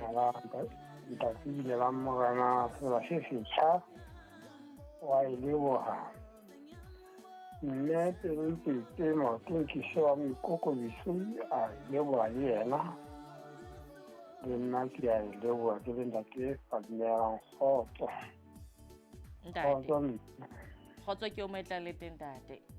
la ntate ile la morena seba se setjha wa e leboha mme pele maotenkise wa moikokodiso a leboha le yena le nna ke a e leboha ke le ntate Pamela Kgotso. Ntate. Kgotso ke o metla le teng ntate.